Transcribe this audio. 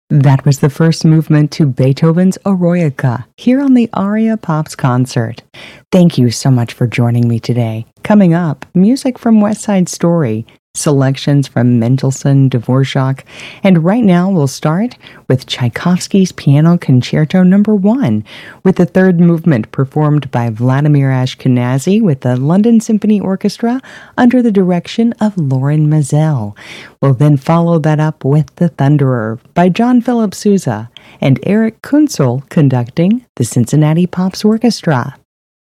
That was the first movement to Beethoven's Eroica here on the Aria Pops concert. Thank you so much for joining me today. Coming up, music from West Side Story, selections from Mendelssohn, Dvorak, and right now we'll start with Tchaikovsky's Piano Concerto No. 1, with the third movement performed by Vladimir Ashkenazy with the London Symphony Orchestra under the direction of Lorin Maazel. We'll then follow that up with The Thunderer by John Philip Sousa and Eric Kunzel conducting the Cincinnati Pops Orchestra.